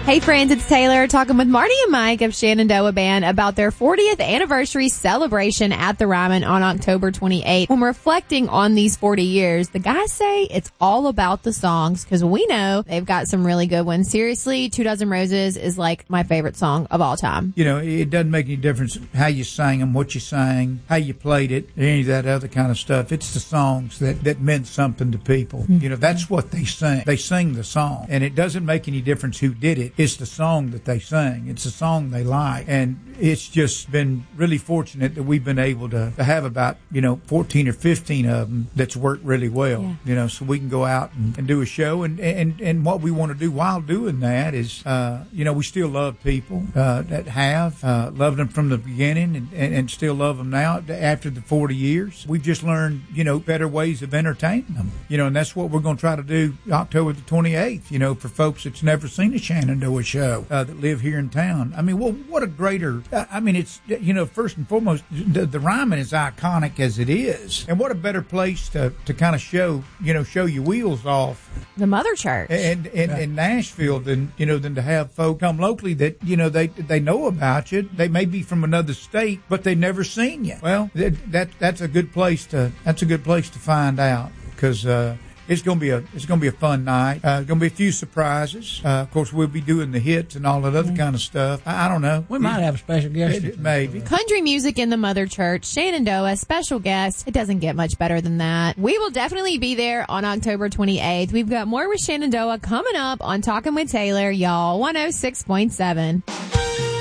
Hey friends, it's Taylor talking with Marty and Mike of Shenandoah Band about their 40th anniversary celebration at the Ryman on October 28th. When reflecting on these 40 years, the guys say it's all about the songs because we know they've got some really good ones. Seriously, 2 Dozen Roses is like my favorite song of all time. You know, it doesn't make any difference how you sang them, what you sang, how you played it, any of that other kind of stuff. It's the songs that meant something to people. Mm-hmm. You know, that's what they sing. They sing the song, and it doesn't make any difference who did it. It's the song that they sing. It's the song they like. And it's just been really fortunate that we've been able to have about, 14 or 15 of them that's worked really well, so we can go out and do a show. And what we want to do while doing that is, we still love people that have loved them from the beginning and still love them now after the 40 years. We've just learned, better ways of entertaining them, and that's what we're going to try to do October the 28th, for folks that's never seen a Shenandoah show that live here in town. I mean, well, what a greater, it's, first and foremost, the Ryman is iconic as it is. And what a better place to kind of show your wheels off. The Mother Church. And in Nashville than to have folk come locally that, they know about you. They may be from another state, but they've never seen you. Well, that's a good place to find out because, it's gonna be a fun night. Gonna be a few surprises. Of course, we'll be doing the hits and all that other kind of stuff. I don't know. We might have a special guest. Maybe country music in the Mother Church, Shenandoah, special guest. It doesn't get much better than that. We will definitely be there on October 28th. We've got more with Shenandoah coming up on Talking with Taylor, y'all. 106.7.